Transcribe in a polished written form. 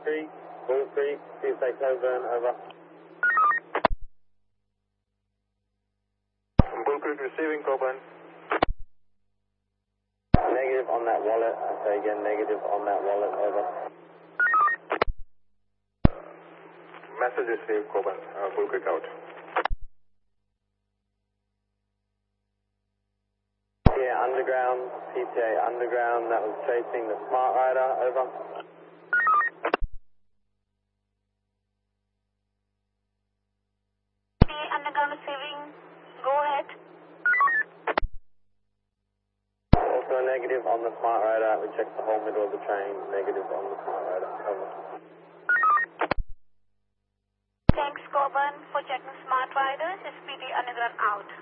Bull Creek, 26 Coburn, over. Bull Creek receiving, Coburn. Negative on that wallet. I say again, negative on that wallet, over. Message received, Coburn. Bull Creek out. Yeah, underground, PTA underground, that was chasing the Smart Rider, over. Underground receiving, go ahead. Also negative on the Smart Rider, we checked the whole middle of the train, negative on the Smart Rider, over. Thanks, Coburn, for checking Smart Rider. SPD Underground out.